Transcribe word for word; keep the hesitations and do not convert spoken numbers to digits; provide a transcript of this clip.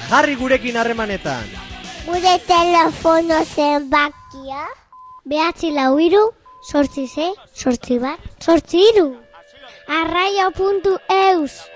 Jarri gurekin harremanetan. Gure telefono zenbakia behatzi lau hiru, zortzi sei, zortzi bat, zortzi hiru. arraio puntu eus